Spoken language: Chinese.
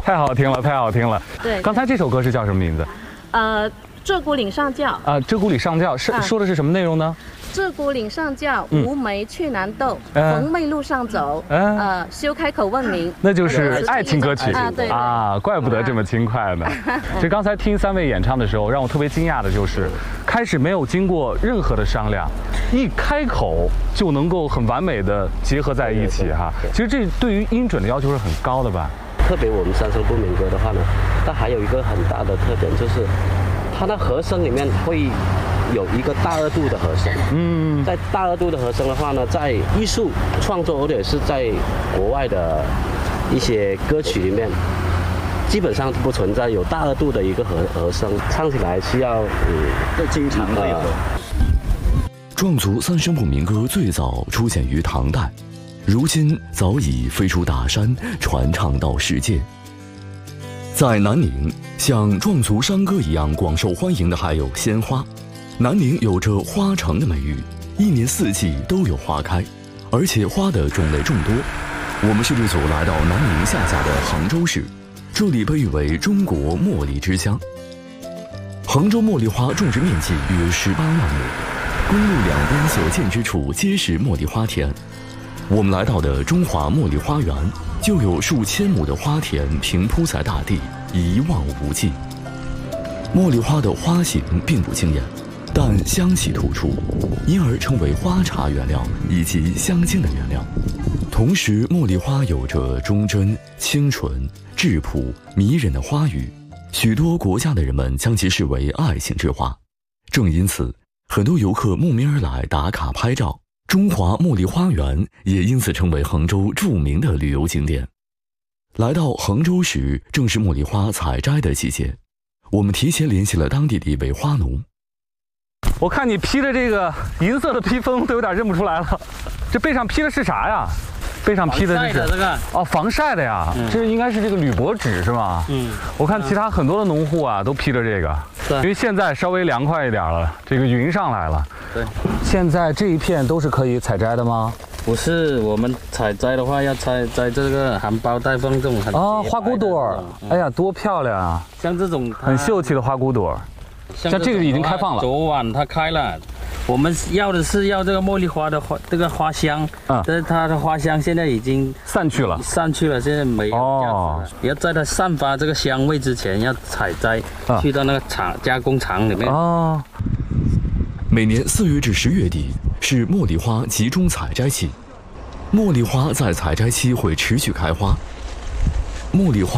太好听了，太好听了。 对， 刚才这首歌是叫什么名字？ 鹧鸪岭上教啊，鹧鸪岭上教是说的是什么内容呢？ 鹧鸪岭上教，无梅去南斗，逢妹路上走，休开口问名。 那就是爱情歌曲啊，对啊，怪不得这么轻快呢。其实刚才听3位演唱的时候，让我特别惊讶的就是，开始没有经过任何的商量，一开口就能够很完美的结合在一起哈。其实这对于音准的要求是很高的吧？ 特别我们三声部民歌的话呢，它还有一个很大的特点就是。它的和声里面会有一个大2度的和声，在大2度的和声的话呢，在艺术创作或者是在国外的一些歌曲里面，基本上不存在有大2度的一个和声，唱起来需要经常会有。 壮族三声部民歌最早出现于唐代，如今早已飞出大山，传唱到世界。在南宁，像壮族山歌一样广受欢迎的还有鲜花。南宁有着花城的美誉，一年4季都有花开，而且花的种类众多。我们摄制组来到南宁下辖的杭州市，这里被誉为中国茉莉之乡。杭州茉莉花种植面积约18万亩，公路两边所见之处皆是茉莉花田。我们来到的中华茉莉花园，就有数千亩的花田平铺在大地，一望无际。茉莉花的花型并不惊艳，但香气突出，因而成为花茶原料以及香精的原料。同时，茉莉花有着忠贞、清纯、质朴、迷人的花语，许多国家的人们将其视为爱情之花。正因此，很多游客慕名而来打卡拍照。中华茉莉花园也因此成为杭州著名的旅游景点。来到杭州时，正是茉莉花采摘的季节，我们提前联系了当地的一位花农。 我看你披着这个银色的披风，都有点认不出来了。这背上披的是啥呀？背上披的这是防晒的呀，这应该是这个铝箔纸是吗？我看其他很多的农户啊都披着这个，因为现在稍微凉快一点了，这个云上来了。 对， 现在这一片都是可以采摘的吗？ 不是，我们采摘的话要采摘这个含苞待放这种很花骨朵，哎呀，多漂亮啊！ 像这种很秀气的花骨朵，像这个已经开放了。 昨晚它开了。我们要的是要这个茉莉花的这个花香，但是它的花香现在已经散去了， 现在没有价值了。要在它散发这个香味之前，要采摘，去到那个加工厂里面。 每年4月至10月底是茉莉花集中采摘期，茉莉花在采摘期会持续开花，茉莉花